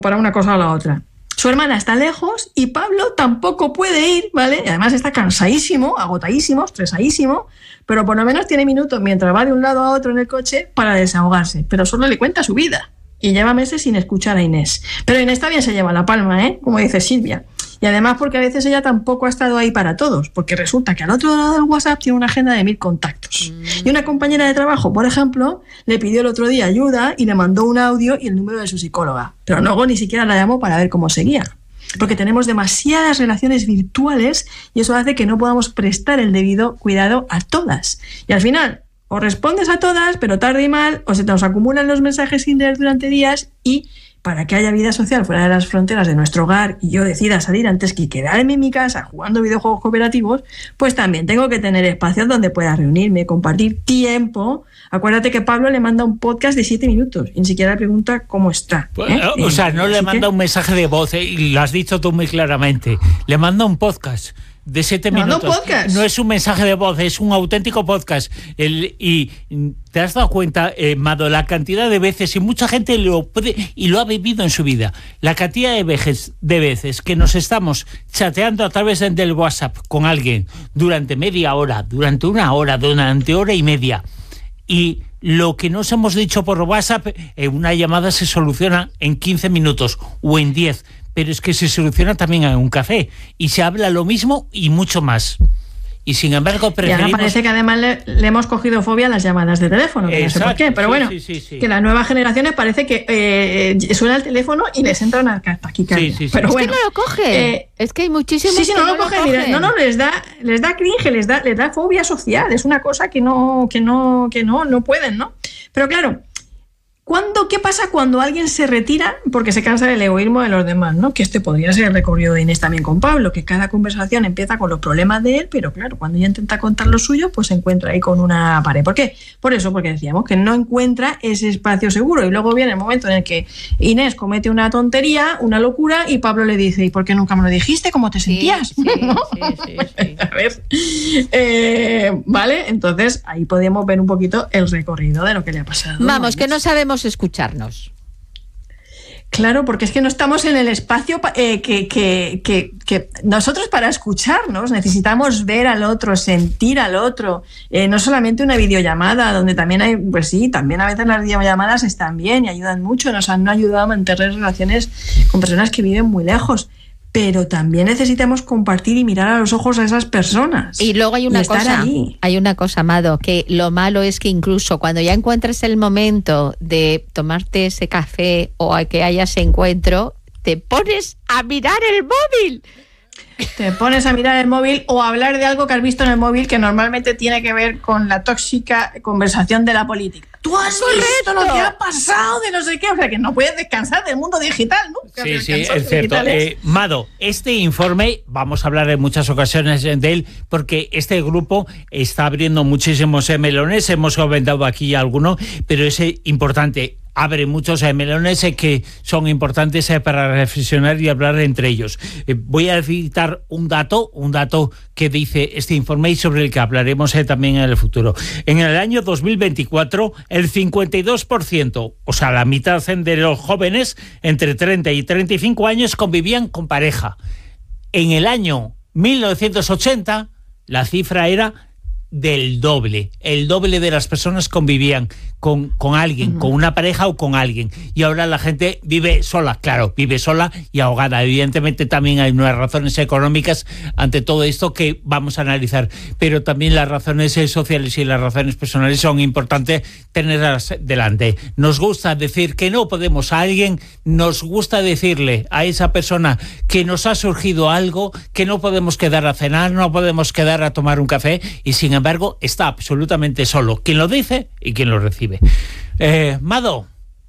para una cosa o la otra. Su hermana está lejos y Pablo tampoco puede ir, ¿vale? Y además está cansadísimo, agotadísimo, estresadísimo, pero por lo menos tiene minutos mientras va de un lado a otro en el coche para desahogarse, pero solo le cuenta su vida. Y lleva meses sin escuchar a Inés. Pero Inés también se lleva la palma, como dice Silvia. Y además porque a veces ella tampoco ha estado ahí para todos, porque resulta que al otro lado del WhatsApp tiene una agenda de 1000 contactos. Y una compañera de trabajo, por ejemplo, le pidió el otro día ayuda y le mandó un audio y el número de su psicóloga. Pero luego ni siquiera la llamó para ver cómo seguía. Porque tenemos demasiadas relaciones virtuales y eso hace que no podamos prestar el debido cuidado a todas. Y al final, o respondes a todas, pero tarde y mal, o se te nos acumulan los mensajes sin leer durante días y para que haya vida social fuera de las fronteras de nuestro hogar y yo decida salir antes que quedarme en mi casa jugando videojuegos cooperativos, pues también tengo que tener espacios donde pueda reunirme, compartir tiempo. Acuérdate que Pablo le manda un podcast de 7 minutos y ni siquiera le pregunta cómo está. O sea, no le manda un mensaje de voz, y lo has dicho tú muy claramente. Le manda un podcast de 7 minutos. No es un mensaje de voz, es un auténtico podcast. Y te has dado cuenta, Mado, la cantidad de veces, y mucha gente lo puede y lo ha vivido en su vida, la cantidad de veces que nos estamos chateando a través del WhatsApp con alguien durante media hora, durante una hora, durante hora y media. Y lo que nos hemos dicho por WhatsApp, una llamada se soluciona en 15 minutos o en 10, pero es que se soluciona también en un café y se habla lo mismo y mucho más. Y sin embargo preferimos... Y ahora parece que además le hemos cogido fobia a las llamadas de teléfono, que no sé por qué, pero bueno, que las nuevas generaciones parece que suena el teléfono y les entra una taquicardia. Pero es bueno, que no lo coge. Es que hay muchísimos que no lo cogen. Mira, les da cringe, les da fobia social. Es una cosa que no pueden, ¿no? Pero claro, ¿qué pasa cuando alguien se retira porque se cansa del egoísmo de los demás, ¿no? Que este podría ser el recorrido de Inés también con Pablo, que cada conversación empieza con los problemas de él, pero claro, cuando ella intenta contar los suyos, pues se encuentra ahí con una pared. ¿Por qué? Por eso, porque decíamos que no encuentra ese espacio seguro. Y luego viene el momento en el que Inés comete una tontería, una locura, y Pablo le dice, ¿y por qué nunca me lo dijiste? ¿Cómo te sentías? ¿No? Sí. A ver, ¿vale? Entonces, ahí podemos ver un poquito el recorrido de lo que le ha pasado. Vamos, que no sabemos escucharnos. Claro, porque es que no estamos en el espacio que nosotros para escucharnos necesitamos ver al otro, sentir al otro, no solamente una videollamada, donde también hay, pues sí, también a veces las videollamadas están bien y ayudan mucho, nos han ayudado a mantener relaciones con personas que viven muy lejos, pero también necesitamos compartir y mirar a los ojos a esas personas. Y luego hay una cosa, Amado, que lo malo es que incluso cuando ya encuentres el momento de tomarte ese café o a que haya ese encuentro, te pones a mirar el móvil. Te pones a mirar el móvil o a hablar de algo que has visto en el móvil que normalmente tiene que ver con la tóxica conversación de la política. Tú has visto lo que ha pasado de no sé qué, o sea que no puedes descansar del mundo digital, ¿no? Sí, es cierto. Mado, este informe, vamos a hablar en muchas ocasiones de él, porque este grupo está abriendo muchísimos melones, hemos comentado aquí alguno, pero es importante. Abre muchos melones que son importantes para reflexionar y hablar entre ellos. Voy a citar un dato que dice este informe y sobre el que hablaremos también en el futuro. En el año 2024, el 52%, o sea, la mitad de los jóvenes entre 30 y 35 años convivían con pareja. En el año 1980, la cifra era del doble. El doble de las personas convivían con alguien, con una pareja o con alguien. Y ahora la gente vive sola, claro, vive sola y ahogada. Evidentemente también hay unas razones económicas ante todo esto que vamos a analizar, pero también las razones sociales y las razones personales son importantes tenerlas delante. Nos gusta decir que no podemos a alguien, nos gusta decirle a esa persona que nos ha surgido algo, que no podemos quedar a cenar, no podemos quedar a tomar un café, y sin embargo está absolutamente solo quien lo dice y quien lo recibe. Mado.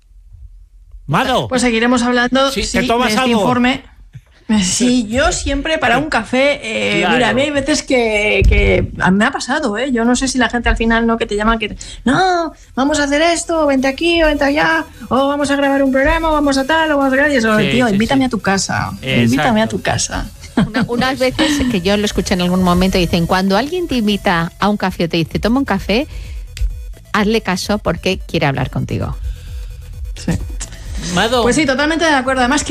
Pues seguiremos hablando ¿te de tomas este algo? Informe. Sí, yo siempre para un café, claro. Mira, a mí hay veces que me ha pasado, yo no sé si la gente al final no que te llaman, que no, vamos a hacer esto, vente aquí o vente allá, o vamos a grabar un programa, o vamos a tal, o vamos a grabar, y eso, tío, invítame a tu casa, invítame a tu casa. Unas veces que yo lo escuché en algún momento, dicen, cuando alguien te invita a un café o te dice, toma un café, hazle caso porque quiere hablar contigo. Sí. Mado. Pues sí, totalmente de acuerdo. Además,